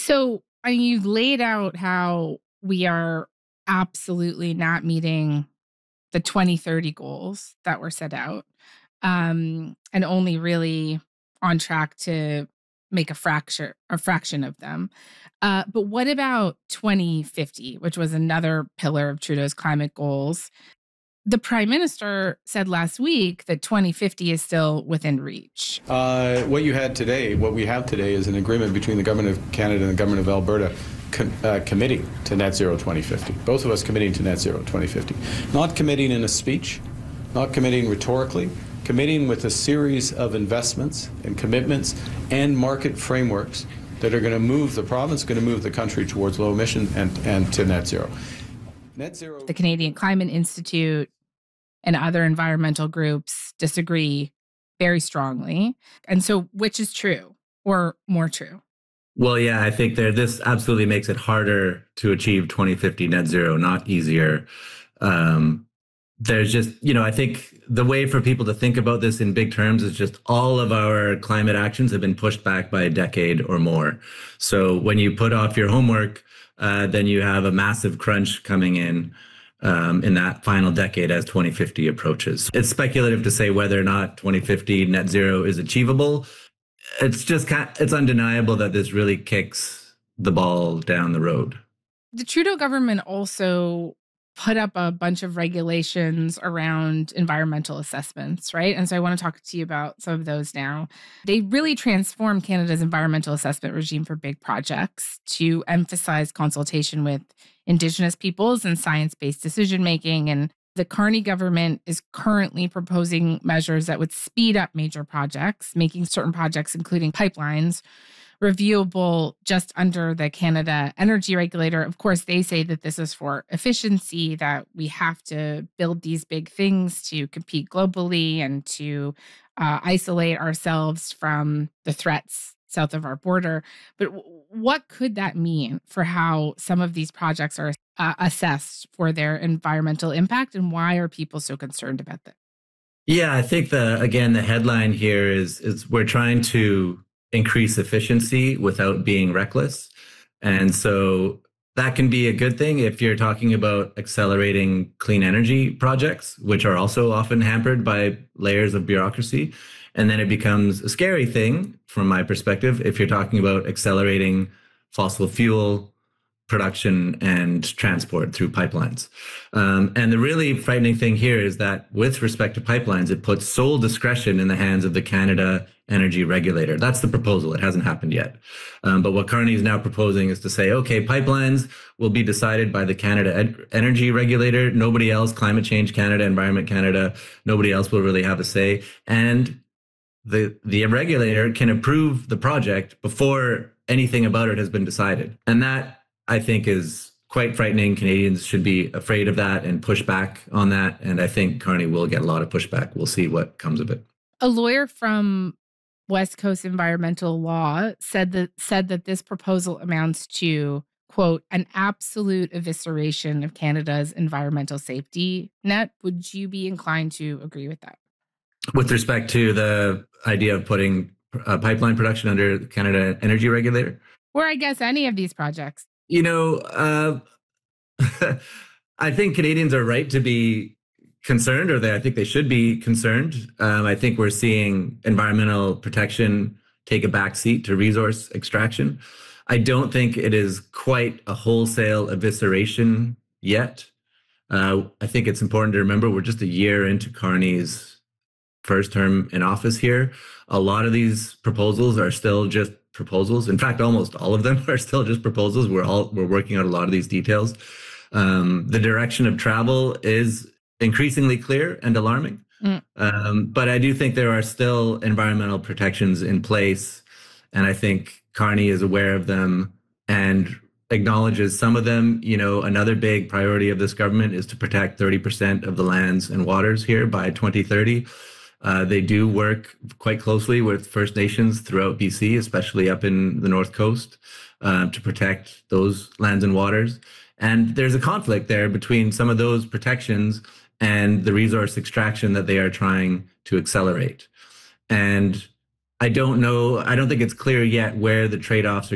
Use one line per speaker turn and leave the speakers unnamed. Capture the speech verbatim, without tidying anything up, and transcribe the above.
So, I mean, you've laid out how we are absolutely not meeting the twenty thirty goals that were set out, um, and only really on track to make a fracture a fraction of them. Uh, but what about twenty fifty, which was another pillar of Trudeau's climate goals? The prime minister said last week that twenty fifty is still within reach.
Uh, what you had today, what we have today is an agreement between the government of Canada and the government of Alberta com- uh, committing to net zero twenty fifty. Both of us committing to net zero twenty fifty. Not committing in a speech, not committing rhetorically, committing with a series of investments and commitments and market frameworks that are going to move the province, going to move the country towards low emission and, and to net zero. Net zero.
The Canadian Climate Institute and other environmental groups disagree very strongly. And so, which is true or more true?
Well, yeah, I think there this absolutely makes it harder to achieve twenty fifty net zero, not easier. Um, there's just, you know, I think the way for people to think about this in big terms is just all of our climate actions have been pushed back by a decade or more. So when you put off your homework, uh, then you have a massive crunch coming in. Um, in that final decade as twenty fifty approaches. It's speculative to say whether or not twenty fifty net zero is achievable. It's just kind of, it's undeniable that this really kicks the ball down the road.
The Trudeau government also put up a bunch of regulations around environmental assessments, right? And so I want to talk to you about some of those now. They really transformed Canada's environmental assessment regime for big projects to emphasize consultation with Indigenous peoples and science-based decision-making. And the Carney government is currently proposing measures that would speed up major projects, making certain projects, including pipelines, reviewable just under the Canada Energy Regulator. Of course, they say that this is for efficiency, that we have to build these big things to compete globally and to uh, isolate ourselves from the threats south of our border. But w- what could that mean for how some of these projects are uh, assessed for their environmental impact, and why are people so concerned about that?
Yeah, I think the again the headline here is is we're trying to increase efficiency without being reckless. And so that can be a good thing if you're talking about accelerating clean energy projects, which are also often hampered by layers of bureaucracy. And then it becomes a scary thing, from my perspective, if you're talking about accelerating fossil fuel production and transport through pipelines. Um, and the really frightening thing here is that with respect to pipelines, it puts sole discretion in the hands of the Canada Energy Regulator. That's the proposal. It hasn't happened yet. Um, but what Carney is now proposing is to say, okay, pipelines will be decided by the Canada Ed- Energy Regulator. Nobody else, Climate Change Canada, Environment Canada, nobody else will really have a say. And the the regulator can approve the project before anything about it has been decided. And that, I think, is quite frightening. Canadians should be afraid of that and push back on that. And I think Carney will get a lot of pushback. We'll see what comes of it.
A lawyer from West Coast Environmental Law said that said that this proposal amounts to, quote, an absolute evisceration of Canada's environmental safety net. Would you be inclined to agree with that?
With respect to the idea of putting uh, pipeline production under the Canada Energy Regulator?
Or I guess any of these projects.
You know, uh, I think Canadians are right to be concerned, or they, I think they should be concerned. Um, I think we're seeing environmental protection take a backseat to resource extraction. I don't think it is quite a wholesale evisceration yet. Uh, I think it's important to remember we're just a year into Carney's first term in office here. A lot of these proposals are still just proposals. In fact, almost all of them are still just proposals. We're all we're working out a lot of these details. Um, the direction of travel is increasingly clear and alarming. Mm. Um, but I do think there are still environmental protections in place. And I think Carney is aware of them and acknowledges some of them. You know, another big priority of this government is to protect thirty percent of the lands and waters here by twenty thirty. Uh, they do work quite closely with First Nations throughout B C, especially up in the North Coast, uh, to protect those lands and waters. And there's a conflict there between some of those protections and the resource extraction that they are trying to accelerate. And I don't know, I don't think it's clear yet where the trade-offs are